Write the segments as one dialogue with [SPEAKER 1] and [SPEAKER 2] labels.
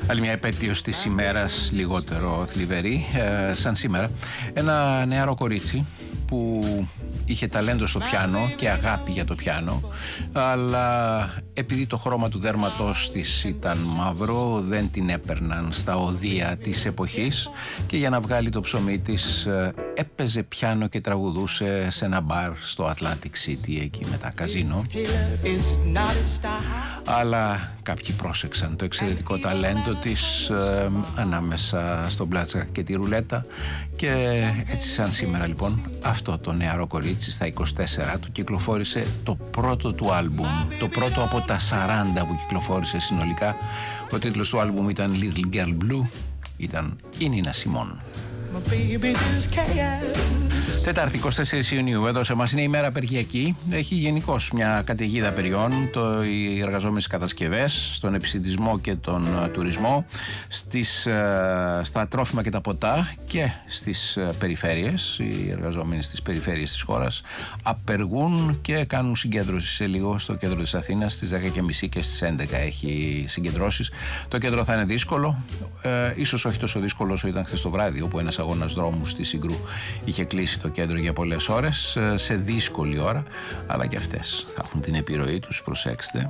[SPEAKER 1] Άλλη μια επέτειος της ημέρας, λιγότερο θλιβερή, σαν σήμερα. Ένα νεαρό κορίτσι που είχε ταλέντο στο πιάνο και αγάπη για το πιάνο, αλλά επειδή το χρώμα του δέρματος της ήταν μαύρο, δεν την έπαιρναν στα οδεία της εποχής και για να βγάλει το ψωμί της έπαιζε πιάνο και τραγουδούσε σε ένα μπαρ στο Atlantic City, εκεί με τα καζίνο. Αλλά κάποιοι πρόσεξαν το εξαιρετικό ταλέντο της ανάμεσα στο μπλάτσα και τη ρουλέτα, και έτσι σαν σήμερα λοιπόν αυτό το νεαρό κορίτσι στα 24 του κυκλοφόρησε το πρώτο του άλμπουμ, το πρώτο από τα 40 που κυκλοφόρησε συνολικά. Ο τίτλος του άλμπουμ ήταν Little Girl Blue, ήταν η Νίνα Σιμών. Τετάρτη 24 Ιουνίου, εδώ σε εμάς είναι η μέρα απεργιακή. Έχει γενικώς μια καταιγίδα απεργιών, οι εργαζόμενοι κατασκευές, στον επισιτισμό και τον τουρισμό, στα τρόφιμα και τα ποτά και στις περιφέρειες. Οι εργαζόμενοι στις περιφέρειες της χώρας απεργούν και κάνουν συγκέντρωση σε λίγο στο κέντρο της Αθήνας. Στις 10.30 και στις 11 έχει συγκεντρώσεις. Το κέντρο θα είναι δύσκολο, ίσως όχι τόσο δύσκολο όσο ήταν χθες το βράδυ, όπου ένας αγώνας δρόμου στη Συγκρού είχε κλείσει το κέντρο για πολλές ώρες, σε δύσκολη ώρα, αλλά και αυτές θα έχουν την επιρροή τους, προσέξτε.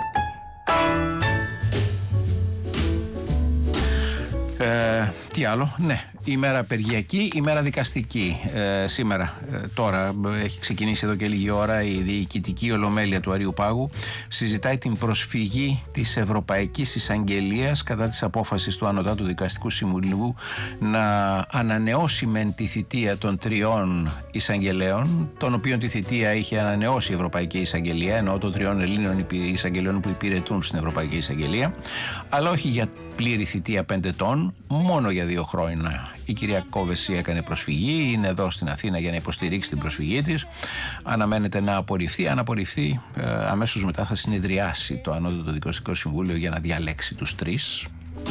[SPEAKER 1] Τι άλλο, ναι, ημέρα απεργιακή, ημέρα δικαστική. Σήμερα, τώρα, έχει ξεκινήσει εδώ και λίγη ώρα η διοικητική ολομέλεια του Αριού Πάγου. Συζητάει την προσφυγή της Ευρωπαϊκής Εισαγγελίας κατά της απόφασης του Ανωτάτου Δικαστικού Συμβουλίου να ανανεώσει μεν τη θητεία των 3 εισαγγελέων, των οποίων τη θητεία είχε ανανεώσει η Ευρωπαϊκή Εισαγγελία, εννοώ των 3 Ελλήνων εισαγγελέων που υπηρετούν στην Ευρωπαϊκή Εισαγγελία, αλλά όχι για πλήρη θητεία 5 ετών, μόνο για 2 χρόνια. Η κυρία Κόβεση έκανε προσφυγή, είναι εδώ στην Αθήνα για να υποστηρίξει την προσφυγή της. Αναμένεται να απορριφθεί. Αν απορριφθεί, αμέσως μετά θα συνεδριάσει το Ανώτατο Δικαστικό Συμβούλιο για να διαλέξει τους 3.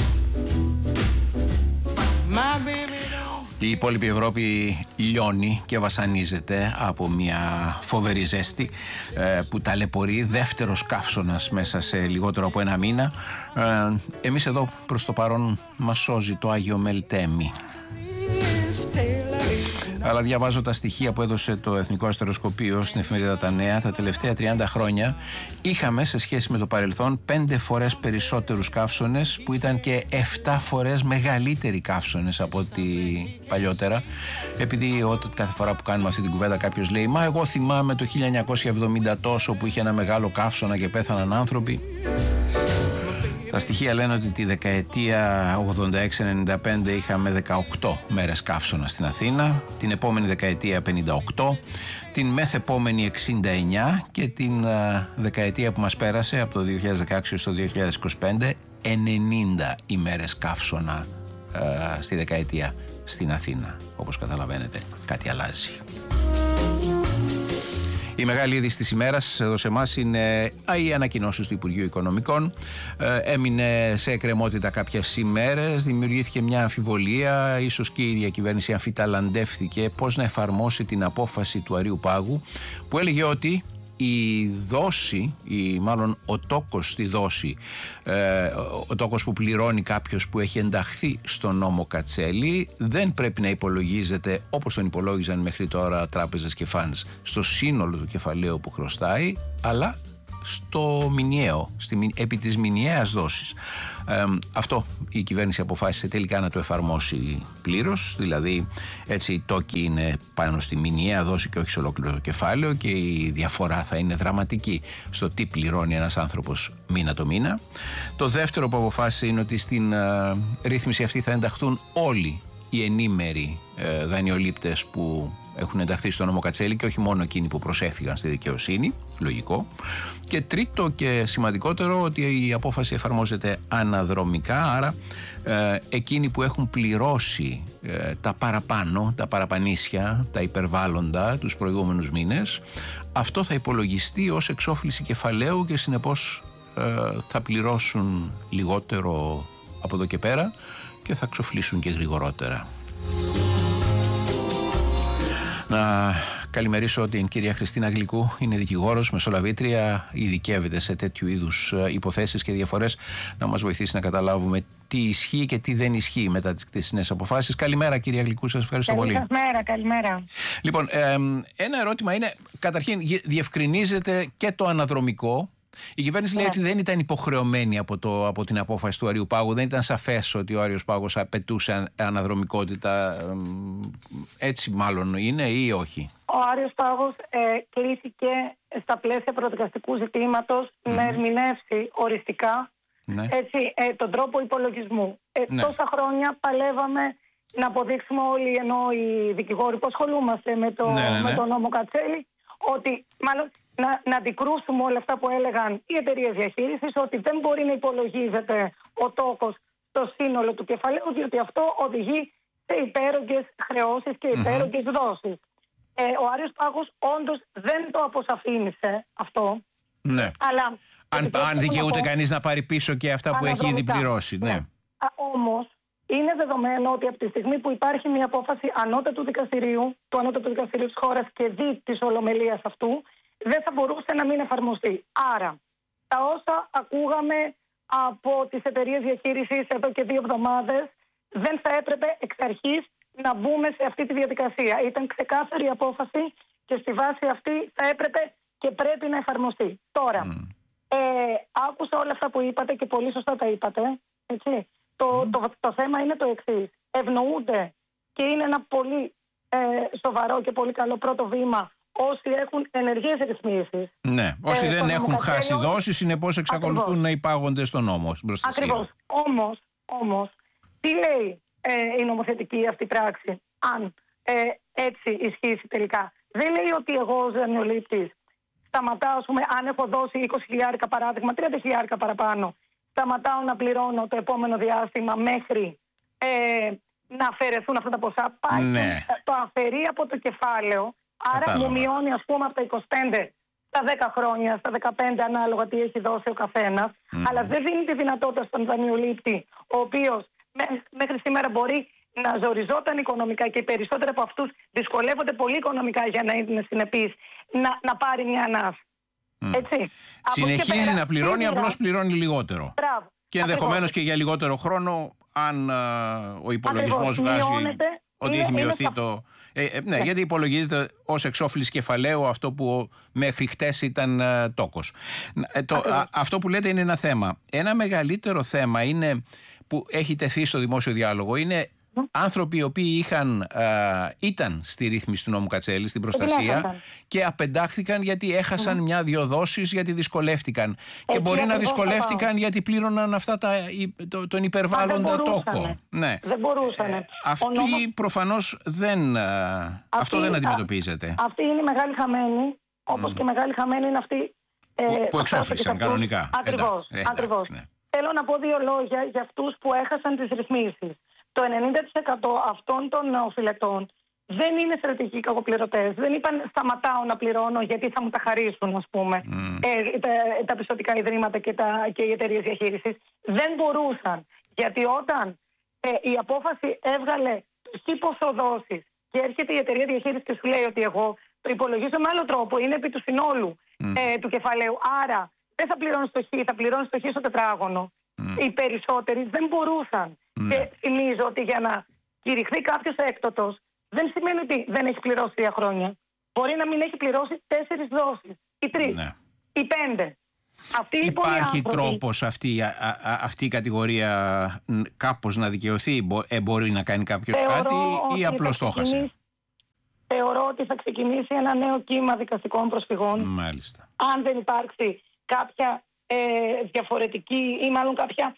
[SPEAKER 1] Η υπόλοιπη Ευρώπη λιώνει και βασανίζεται από μια φοβερή ζέστη που ταλαιπωρεί, δεύτερος καύσωνας μέσα σε λιγότερο από 1 μήνα. Εμείς εδώ προς το παρόν μας σώζει το Άγιο Μελτέμι. Αλλά διαβάζω τα στοιχεία που έδωσε το Εθνικό Αστεροσκοπείο στην εφημερίδα Τα Νέα. Τα τελευταία 30 χρόνια είχαμε σε σχέση με το παρελθόν 5 φορές περισσότερους καύσωνες, που ήταν και 7 φορές μεγαλύτεροι καύσωνες από ό,τι παλιότερα. Επειδή κάθε φορά που κάνουμε αυτή την κουβέντα κάποιος λέει «Μα εγώ θυμάμαι το 1970 τόσο που είχε ένα μεγάλο καύσωνα και πέθαναν άνθρωποι». Τα στοιχεία λένε ότι τη δεκαετία 86-95 είχαμε 18 μέρες καύσωνα στην Αθήνα, την επόμενη δεκαετία 58, την μεθεπόμενη 69 και την δεκαετία που μας πέρασε από το 2016 στο 2025 90 ημέρες καύσωνα στη δεκαετία στην Αθήνα. Όπως καταλαβαίνετε, κάτι αλλάζει. Η μεγάλη είδηση της ημέρας εδώ σε εμάς είναι οι ανακοινώσεις του Υπουργείου Οικονομικών. Έμεινε σε εκκρεμότητα κάποιες ημέρες, δημιουργήθηκε μια αμφιβολία, ίσως και η διακυβέρνηση αμφιταλαντεύθηκε πώς να εφαρμόσει την απόφαση του Αριού Πάγου, που έλεγε ότι η δόση, ή μάλλον ο τόκος στη δόση, ο τόκος που πληρώνει κάποιος που έχει ενταχθεί στο νόμο Κατσέλη, δεν πρέπει να υπολογίζεται όπως τον υπολόγιζαν μέχρι τώρα τράπεζες και φαντς στο σύνολο του κεφαλαίου που χρωστάει, αλλά στο μηνιαίο, επί της μηνιαίας δόσης. Αυτό η κυβέρνηση αποφάσισε τελικά να το εφαρμόσει πλήρως, δηλαδή έτσι οι τόκοι είναι πάνω στη μηνιαία δόση και όχι σε ολόκληρο το κεφάλαιο, και η διαφορά θα είναι δραματική στο τι πληρώνει ένας άνθρωπος μήνα το μήνα. Το δεύτερο που αποφάσισε είναι ότι στην ρύθμιση αυτή θα ενταχθούν όλοι οι ενήμεροι δανειολήπτες που έχουν ενταχθεί στο νόμο Κατσέλη και όχι μόνο εκείνοι που προσέφυγαν στη δικαιοσύνη, λογικό. Και τρίτο και σημαντικότερο, ότι η απόφαση εφαρμόζεται αναδρομικά, άρα εκείνοι που έχουν πληρώσει τα παραπάνω, τα παραπανίσια, τα υπερβάλλοντα τους προηγούμενους μήνες, αυτό θα υπολογιστεί ως εξόφληση κεφαλαίου και συνεπώς θα πληρώσουν λιγότερο από εδώ και πέρα και θα ξοφλήσουν και γρηγορότερα. Να καλημερίσω την κυρία Χριστίνα Γλυκού. Είναι δικηγόρος, μεσολαβήτρια, ειδικεύεται σε τέτοιου είδους υποθέσεις και διαφορές, να μας βοηθήσει να καταλάβουμε τι ισχύει και τι δεν ισχύει μετά τις χθεσινές αποφάσεις. Καλημέρα, κυρία Γλυκού, σας ευχαριστώ πολύ.
[SPEAKER 2] Καλημέρα.
[SPEAKER 1] Λοιπόν, ένα ερώτημα είναι, καταρχήν, διευκρινίζεται και το αναδρομικό. Η κυβέρνηση λέει ότι δεν ήταν υποχρεωμένη από την απόφαση του Αριού Πάγου. Δεν ήταν σαφές ότι ο Άριος Πάγος απαιτούσε αναδρομικότητα. Έτσι μάλλον είναι ή όχι?
[SPEAKER 2] Ο Άριος Πάγος κλήθηκε στα πλαίσια προδικαστικού ζητήματος να ερμηνεύσει οριστικά τον τρόπο υπολογισμού. Τόσα χρόνια παλεύαμε να αποδείξουμε όλοι, ενώ οι δικηγόροι που ασχολούμαστε με τον νόμο Κατσέλη, ότι μάλλον να αντικρούσουμε όλα αυτά που έλεγαν οι εταιρείες διαχείρισης, ότι δεν μπορεί να υπολογίζεται ο τόκος στο σύνολο του κεφαλαίου, διότι αυτό οδηγεί σε υπέρογγες χρεώσεις και υπέρογγες δόσεις. Ο Άριος Πάγος όντως δεν το αποσαφήνισε αυτό.
[SPEAKER 1] Ναι.
[SPEAKER 2] Αλλά
[SPEAKER 1] αν δικαιούται κανείς να πάρει πίσω και αυτά που έχει ήδη πληρώσει. Ναι.
[SPEAKER 2] Όμως είναι δεδομένο ότι από τη στιγμή που υπάρχει μια απόφαση του ανώτατου δικαστηρίου της χώρας και δι της ολομελίας αυτού, δεν θα μπορούσε να μην εφαρμοστεί. Άρα, τα όσα ακούγαμε από τις εταιρείες διαχείρισης εδώ και 2 εβδομάδες, δεν θα έπρεπε εξ αρχής να μπούμε σε αυτή τη διαδικασία. Ήταν ξεκάθαρη απόφαση και στη βάση αυτή θα έπρεπε και πρέπει να εφαρμοστεί. Τώρα, άκουσα όλα αυτά που είπατε και πολύ σωστά τα είπατε. Έτσι. Το θέμα είναι το εξής. Ευνοούνται και είναι ένα πολύ σοβαρό και πολύ καλό πρώτο βήμα όσοι έχουν ενεργές ρυθμίσεις. Ναι,
[SPEAKER 1] όσοι δεν έχουν χάσει δόσεις, συνεπώς εξακολουθούν να υπάγονται στον νόμο.
[SPEAKER 2] Ακριβώς. Όμως, τι λέει η νομοθετική αυτή πράξη, αν έτσι ισχύσει τελικά? Δεν λέει ότι εγώ ως δανειολήπτης σταματάω, αν έχω δώσει 20.000 παράδειγμα, 30.000 παραπάνω, σταματάω να πληρώνω το επόμενο διάστημα μέχρι να αφαιρεθούν αυτά τα ποσά. Πάει το αφαιρεί από το κεφάλαιο. Άρα μου μειώνει, ας πούμε, από τα 25 στα 10 χρόνια, στα 15 ανάλογα τι έχει δώσει ο καθένας. Αλλά δεν δίνει τη δυνατότητα στον δανειολήπτη, ο οποίος μέχρι σήμερα μπορεί να ζοριζόταν οικονομικά και οι περισσότεροι από αυτούς δυσκολεύονται πολύ οικονομικά για να είναι συνεπείς, να πάρει μια ανάσα. Έτσι.
[SPEAKER 1] Συνεχίζει να πληρώνει, απλώς πληρώνει λιγότερο.
[SPEAKER 2] Μπράβο.
[SPEAKER 1] Και ενδεχομένως και για λιγότερο χρόνο, αν ο υπολογισμός βγάζει ότι έχει μειωθεί το... γιατί υπολογίζεται ως εξόφληση κεφαλαίου αυτό που μέχρι χτες ήταν τόκος. Αυτό που λέτε είναι ένα θέμα. Ένα μεγαλύτερο θέμα είναι, που έχει τεθεί στο δημόσιο διάλογο, είναι άνθρωποι οι οποίοι ήταν στη ρύθμιση του νόμου Κατσέλη, στην προστασία, και απεντάχθηκαν γιατί έχασαν μια-δυο δόσεις, γιατί δυσκολεύτηκαν. Και μπορεί να δυσκολεύτηκαν γιατί πλήρωναν αυτά τον υπερβάλλοντα τόκο.
[SPEAKER 2] Ναι. Δεν μπορούσαν.
[SPEAKER 1] Αυτοί προφανώς αυτό δεν αντιμετωπίζεται.
[SPEAKER 2] Αυτοί είναι οι μεγάλοι χαμένοι, όπως και μεγάλοι χαμένοι είναι αυτοί
[SPEAKER 1] που εξόφλησαν κανονικά.
[SPEAKER 2] Ακριβώς. Θέλω να πω 2 λόγια για αυτούς που έχασαν τις ρυθμίσεις. Το 90% αυτών των οφειλετών δεν είναι στρατηγικοί κακοπληρωτές. Δεν είπαν σταματάω να πληρώνω γιατί θα μου τα χαρίσουν, ας πούμε, τα πιστωτικά ιδρύματα και οι εταιρείες διαχείρισης. Δεν μπορούσαν. Γιατί όταν η απόφαση έβγαλε χι ποσοδόσεις και έρχεται η εταιρεία διαχείρισης και σου λέει ότι εγώ το υπολογίζω με άλλο τρόπο, είναι επί του συνόλου του κεφαλαίου. Άρα δεν θα πληρώνω στο χι, θα πληρώνω στο χι στο τετράγωνο. Οι περισσότεροι δεν μπορούσαν. Και θυμίζω ότι για να κηρυχθεί κάποιος έκτοτος δεν σημαίνει ότι δεν έχει πληρώσει 3 χρόνια. Μπορεί να μην έχει πληρώσει 4 δόσεις ή 3 ή 5.
[SPEAKER 1] Υπάρχει τρόπος αυτή η κατηγορία κάπως να δικαιωθεί? Μπορεί να κάνει κάποιος κάτι ή απλώς το έχασε?
[SPEAKER 2] Θεωρώ ότι θα ξεκινήσει ένα νέο κύμα δικαστικών προσφυγών.
[SPEAKER 1] Μάλιστα.
[SPEAKER 2] Αν δεν υπάρξει κάποια διαφορετική ή μάλλον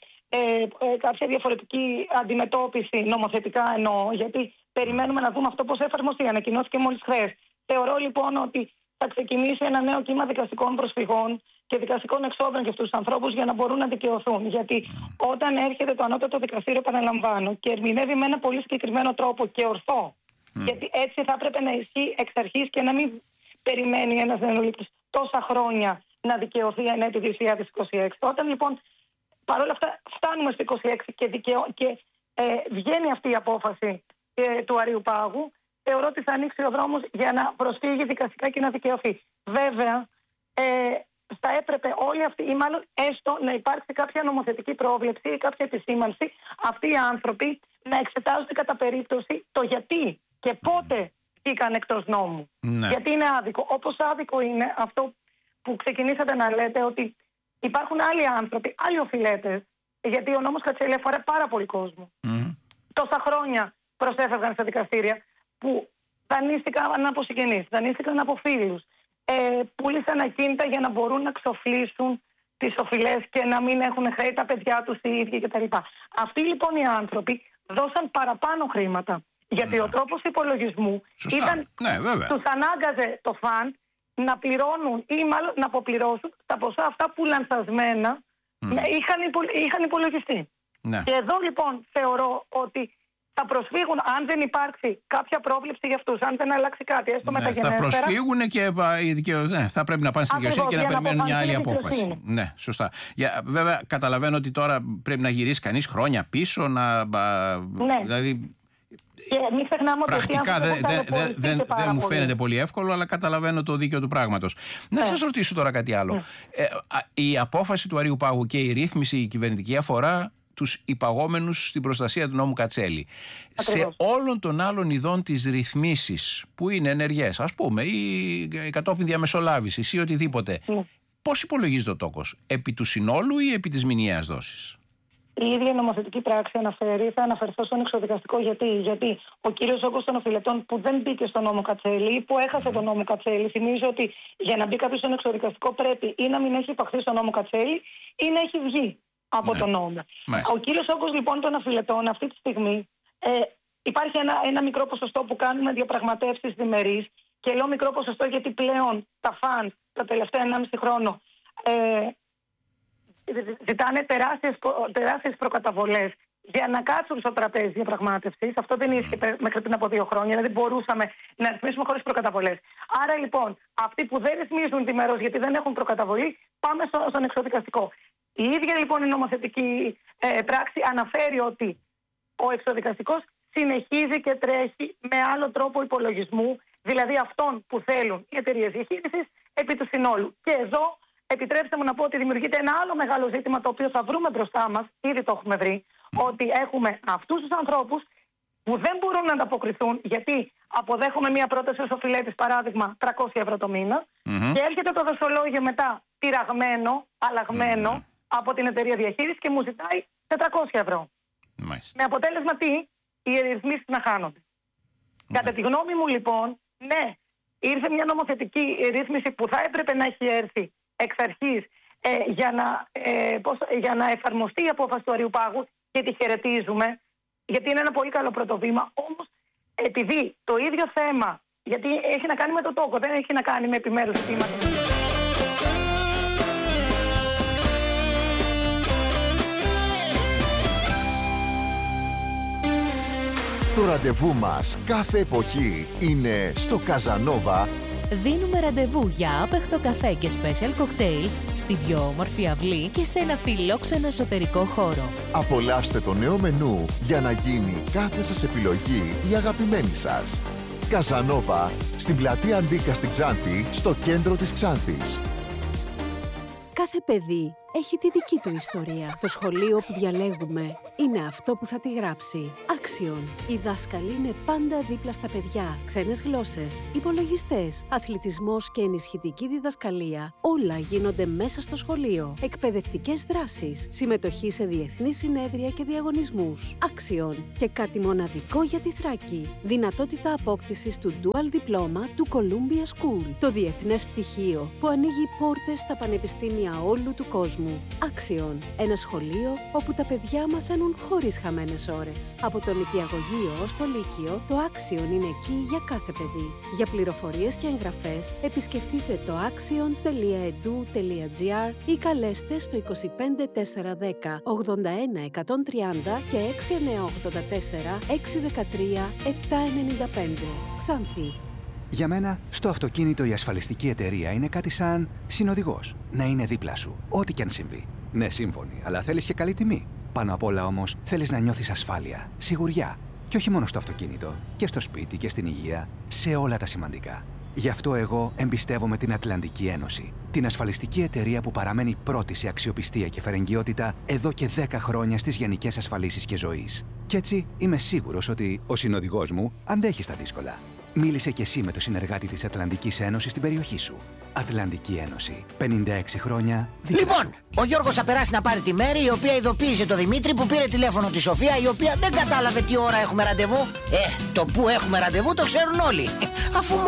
[SPEAKER 2] κάποια διαφορετική αντιμετώπιση νομοθετικά εννοώ, γιατί περιμένουμε να δούμε αυτό πώς εφαρμοστεί. Ανακοινώθηκε μόλις χθες. Θεωρώ λοιπόν ότι θα ξεκινήσει ένα νέο κύμα δικαστικών προσφυγών και δικαστικών εξόδων για αυτούς τους ανθρώπους για να μπορούν να δικαιωθούν. Γιατί όταν έρχεται το ανώτατο δικαστήριο, επαναλαμβάνω, και ερμηνεύει με ένα πολύ συγκεκριμένο τρόπο και ορθό, γιατί έτσι θα έπρεπε να ισχύει εξ αρχής και να μην περιμένει ένας δανειολήπτης τόσα χρόνια να δικαιωθεί εν έτη 2026. Όταν λοιπόν παρόλα αυτά φτάνουμε στο 26 και βγαίνει αυτή η απόφαση του Αρίου Πάγου, θεωρώ ότι θα ανοίξει ο δρόμος για να προσφύγει δικαστικά και να δικαιωθεί. Βέβαια, θα έπρεπε όλοι αυτοί, ή μάλλον έστω να υπάρξει κάποια νομοθετική πρόβλεψη ή κάποια επισήμανση, αυτοί οι άνθρωποι να εξετάζονται κατά περίπτωση το γιατί και πότε βγήκαν εκτός νόμου.
[SPEAKER 1] Ναι.
[SPEAKER 2] Γιατί είναι άδικο. Όπως άδικο είναι αυτό που ξεκινήσατε να λέτε, ότι υπάρχουν άλλοι άνθρωποι, άλλοι οφειλέτες, γιατί ο νόμος Κατσέλη αφορά πάρα πολύ κόσμο. Τόσα χρόνια προσέφευγαν στα δικαστήρια που δανείστηκαν από συγγενείς, δανείστηκαν από φίλους, πούλησαν ακίνητα για να μπορούν να ξοφλήσουν τις οφειλές και να μην έχουν χρέη τα παιδιά τους οι ίδιοι κτλ. Αυτοί λοιπόν οι άνθρωποι δώσαν παραπάνω χρήματα. Γιατί ο τρόπος υπολογισμού ήταν, τους ανάγκαζε το φαν να πληρώνουν ή μάλλον να αποπληρώσουν τα ποσά αυτά που λανθασμένα είχαν υπολογιστεί. Ναι. Και εδώ λοιπόν θεωρώ ότι θα προσφύγουν, αν δεν υπάρξει κάποια πρόβλεψη για αυτούς, αν δεν αλλάξει κάτι, έστω μεταγενέστερα. Θα προσφύγουν
[SPEAKER 1] και θα πρέπει να πάνε στη δικαιοσύνη και να περιμένουν μια άλλη απόφαση. Ναι, σωστά. Βέβαια, καταλαβαίνω ότι τώρα πρέπει να γυρίσει κανείς χρόνια πίσω, δηλαδή.
[SPEAKER 2] Και μην ξεχνάμε ότι
[SPEAKER 1] πρακτικά δεν μου φαίνεται πολύ εύκολο, αλλά καταλαβαίνω το δίκαιο του πράγματος. Να σας ρωτήσω τώρα κάτι άλλο. Η απόφαση του Αριουπάγου και η ρύθμιση η κυβερνητική αφορά τους υπαγόμενους στην προστασία του νόμου Κατσέλη. Σε όλων των άλλων ειδών της ρυθμίσεις που είναι ενεργές, ας πούμε, ή κατόπιν διαμεσολάβησης ή οτιδήποτε, πώς υπολογίζεται ο τόκος? Επί του συνόλου ή επί της μηνιαίας δόσης?
[SPEAKER 2] Η ίδια νομοθετική πράξη αναφέρει, θα αναφερθώ στον εξωδικαστικό γιατί ο κύριος όγκος των οφειλετών που δεν μπήκε στον νόμο Κατσέλη ή που έχασε τον νόμο Κατσέλη, θυμίζω ότι για να μπει κάποιος στον εξωδικαστικό πρέπει ή να μην έχει υπαχθεί στον νόμο Κατσέλη ή να έχει βγει από τον νόμο. Ο κύριος όγκος λοιπόν των οφειλετών αυτή τη στιγμή υπάρχει ένα μικρό ποσοστό που κάνουμε διαπραγματεύσεις διμερείς, και λέω μικρό ποσοστό γιατί πλέον τα φαντ τα τελευταία 1,5 χρόνο ζητάνε τεράστιες προκαταβολές για να κάτσουν στο τραπέζι διαπραγμάτευσης. Αυτό δεν ίσχυε μέχρι πριν από 2 χρόνια, δηλαδή μπορούσαμε να ρυθμίσουμε χωρίς προκαταβολές. Άρα λοιπόν, αυτοί που δεν ρυθμίζουν διμερώς γιατί δεν έχουν προκαταβολή, πάμε στον εξωδικαστικό. Η ίδια λοιπόν η νομοθετική πράξη αναφέρει ότι ο εξωδικαστικός συνεχίζει και τρέχει με άλλο τρόπο υπολογισμού, δηλαδή αυτόν που θέλουν οι εταιρείες διαχείρισης επί του συνόλου. Και εδώ επιτρέψτε μου να πω ότι δημιουργείται ένα άλλο μεγάλο ζήτημα, το οποίο θα βρούμε μπροστά μας, ήδη το έχουμε βρει, ότι έχουμε αυτούς τους ανθρώπους που δεν μπορούν να ανταποκριθούν, γιατί αποδέχομαι μια πρόταση ως οφειλέτης, παράδειγμα, 300 ευρώ το μήνα, και έρχεται το δοσολόγιο μετά πειραγμένο, αλλαγμένο από την εταιρεία διαχείρισης και μου ζητάει 400 ευρώ. Με αποτέλεσμα τι? Οι ρυθμίσεις να χάνονται. Κατά τη γνώμη μου λοιπόν, ναι, ήρθε μια νομοθετική ρύθμιση που θα έπρεπε να έχει έρθει εξ αρχής για να εφαρμοστεί η απόφαση του Αριουπάγου, και τη χαιρετίζουμε, γιατί είναι ένα πολύ καλό πρωτοβήμα. Όμως, επειδή το ίδιο θέμα, γιατί έχει να κάνει με το τόκο, δεν έχει να κάνει με επιμέρους ζητήματα.
[SPEAKER 3] Το ραντεβού μας κάθε εποχή είναι στο Καζανόβα.
[SPEAKER 4] Δίνουμε ραντεβού για άπεχτο καφέ και special cocktails στην πιο όμορφη αυλή και σε ένα φιλόξενο εσωτερικό χώρο.
[SPEAKER 3] Απολαύστε το νέο μενού για να γίνει κάθε σας επιλογή η αγαπημένη σας. Καζανόβα, στην πλατεία Αντίκα στην Ξάνθη, στο κέντρο της Ξάνθης.
[SPEAKER 5] Κάθε παιδί έχει τη δική του ιστορία. Το σχολείο που διαλέγουμε είναι αυτό που θα τη γράψει. Άξιον. Οι δάσκαλοι είναι πάντα δίπλα στα παιδιά. Ξένες γλώσσες, υπολογιστές, αθλητισμός και ενισχυτική διδασκαλία. Όλα γίνονται μέσα στο σχολείο. Εκπαιδευτικές δράσεις, συμμετοχή σε διεθνείς συνέδρια και διαγωνισμούς. Άξιον. Και κάτι μοναδικό για τη Θράκη. Δυνατότητα απόκτησης του Dual Diploma του Columbia School. Το διεθνές πτυχίο που ανοίγει πόρτες στα πανεπιστήμια όλου του κόσμου. Άξιον. Ένα σχολείο όπου τα παιδιά μαθαίνουν χωρίς χαμένες ώρες. Από το νηπιαγωγείο ως το λύκειο, το Άξιον είναι εκεί για κάθε παιδί. Για πληροφορίες και εγγραφές, επισκεφτείτε το axion.edu.gr ή καλέστε στο 25 410 81 130 και 6984 613 795. Ξάνθη.
[SPEAKER 6] Για μένα, στο αυτοκίνητο η ασφαλιστική εταιρεία είναι κάτι σαν συνοδηγός. Να είναι δίπλα σου, ό,τι κι αν συμβεί. Ναι, σύμφωνοι, αλλά θέλεις και καλή τιμή. Πάνω απ' όλα όμως, θέλεις να νιώθεις ασφάλεια, σιγουριά. Και όχι μόνο στο αυτοκίνητο, και στο σπίτι και στην υγεία, σε όλα τα σημαντικά. Γι' αυτό εγώ εμπιστεύομαι την Ατλαντική Ένωση, την ασφαλιστική εταιρεία που παραμένει πρώτη σε αξιοπιστία και φερεγγιότητα εδώ και 10 χρόνια στις γενικές ασφαλίσεις και ζωής. Κι έτσι είμαι σίγουρος ότι ο συνοδηγός μου αντέχει στα δύσκολα. Μίλησε κι εσύ με το συνεργάτη της Ατλαντικής Ένωσης στην περιοχή σου. Ατλαντική Ένωση. 56 χρόνια.
[SPEAKER 7] Λοιπόν, ο Γιώργος θα περάσει να πάρει τη Μέρη, η οποία ειδοποίησε το Δημήτρη που πήρε τηλέφωνο τη Σοφία, η οποία δεν κατάλαβε τι ώρα έχουμε ραντεβού. Το που έχουμε ραντεβού το ξέρουν όλοι. Αφού